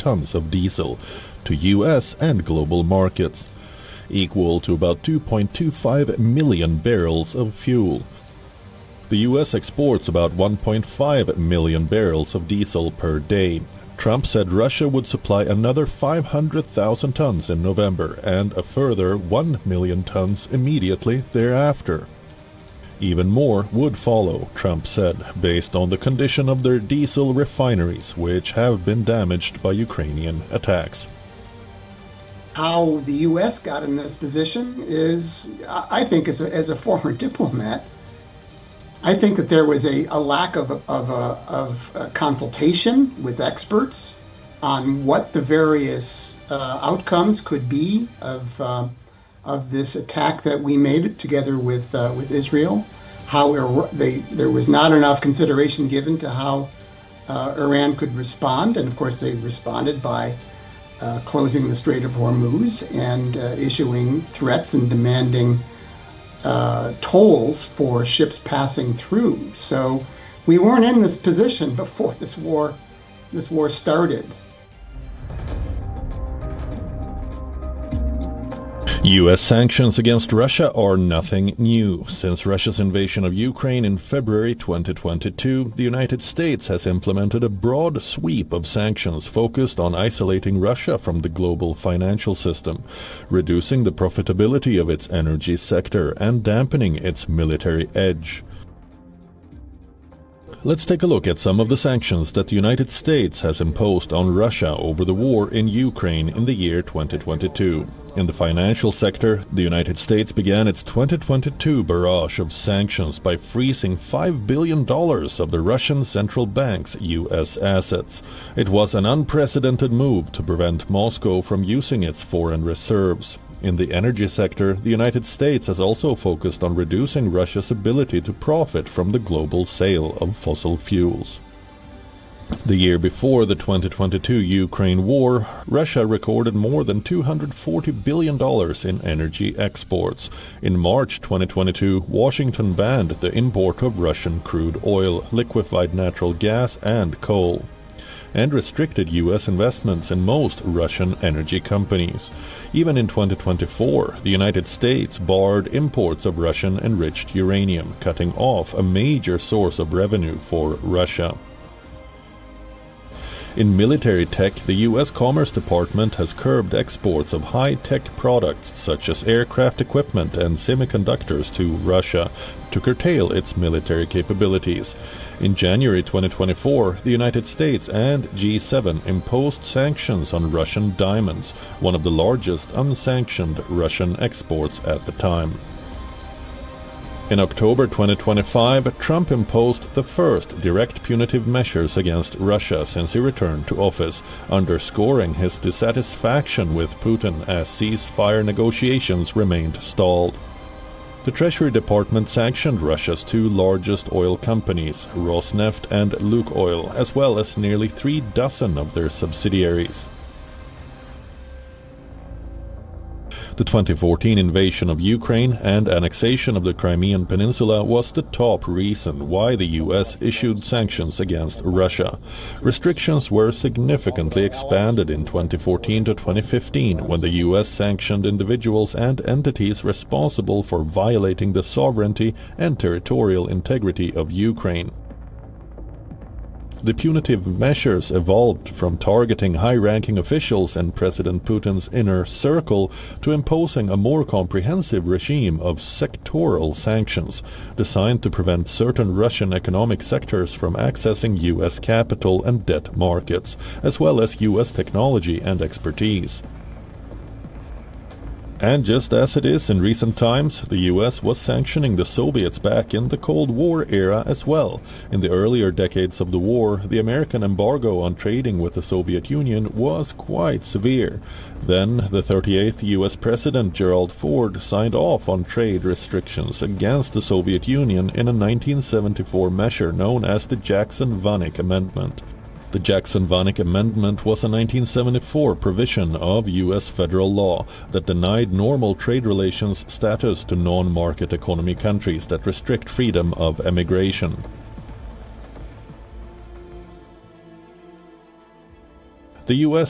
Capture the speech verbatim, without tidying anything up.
tons of diesel to U S and global markets, equal to about two point two five million barrels of fuel. The U S exports about one point five million barrels of diesel per day. Trump said Russia would supply another five hundred thousand tons in November and a further one million tons immediately thereafter. Even more would follow, Trump said, based on the condition of their diesel refineries, which have been damaged by Ukrainian attacks. How the U S got in this position is, I think, as a, as a former diplomat, I think that there was a, a lack of, of, uh, of uh, consultation with experts on what the various uh, outcomes could be of uh, of this attack that we made together with uh, with Israel. How they, there was not enough consideration given to how uh, Iran could respond, and of course they responded by uh, closing the Strait of Hormuz and uh, issuing threats and demanding Uh, tolls for ships passing through. So we weren't in this position before this war, this war started. U S sanctions against Russia are nothing new. Since Russia's invasion of Ukraine in February twenty twenty-two, the United States has implemented a broad sweep of sanctions focused on isolating Russia from the global financial system, reducing the profitability of its energy sector, and dampening its military edge. Let's take a look at some of the sanctions that the United States has imposed on Russia over the war in Ukraine in the year twenty twenty-two. In the financial sector, the United States began its twenty twenty-two barrage of sanctions by freezing five billion dollars of the Russian central bank's U S assets. It was an unprecedented move to prevent Moscow from using its foreign reserves. In the energy sector, the United States has also focused on reducing Russia's ability to profit from the global sale of fossil fuels. The year before the twenty twenty-two Ukraine war, Russia recorded more than two hundred forty billion dollars in energy exports. In March twenty twenty-two, Washington banned the import of Russian crude oil, liquefied natural gas, and coal, and restricted U S investments in most Russian energy companies. Even in twenty twenty-four, the United States barred imports of Russian enriched uranium, cutting off a major source of revenue for Russia. In military tech, the U S Commerce Department has curbed exports of high-tech products such as aircraft equipment and semiconductors to Russia to curtail its military capabilities. In January twenty twenty-four, the United States and G seven imposed sanctions on Russian diamonds, one of the largest unsanctioned Russian exports at the time. In October twenty twenty-five, Trump imposed the first direct punitive measures against Russia since he returned to office, underscoring his dissatisfaction with Putin as ceasefire negotiations remained stalled. The Treasury Department sanctioned Russia's two largest oil companies, Rosneft and Lukoil, as well as nearly three dozen of their subsidiaries. The twenty fourteen invasion of Ukraine and annexation of the Crimean Peninsula was the top reason why the U S issued sanctions against Russia. Restrictions were significantly expanded in twenty fourteen to twenty fifteen when the U S sanctioned individuals and entities responsible for violating the sovereignty and territorial integrity of Ukraine. The punitive measures evolved from targeting high-ranking officials and President Putin's inner circle to imposing a more comprehensive regime of sectoral sanctions designed to prevent certain Russian economic sectors from accessing U S capital and debt markets, as well as U S technology and expertise. And just as it is in recent times, the U S was sanctioning the Soviets back in the Cold War era as well. In the earlier decades of the war, the American embargo on trading with the Soviet Union was quite severe. Then, the thirty-eighth U S President Gerald Ford signed off on trade restrictions against the Soviet Union in a nineteen seventy-four measure known as the Jackson-Vanik Amendment. The Jackson-Vanik Amendment was a nineteen seventy-four provision of U S federal law that denied normal trade relations status to non-market economy countries that restrict freedom of emigration. The U S